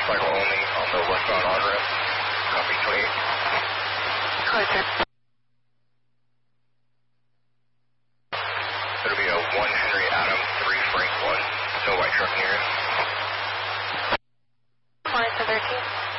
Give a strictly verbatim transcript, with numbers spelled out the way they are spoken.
motorcycle only on the westbound on ramp. Copy twenty-eight. Closer. It'll be a one Henry Adam, three Frank one. No white truck near it. Florence thirteen.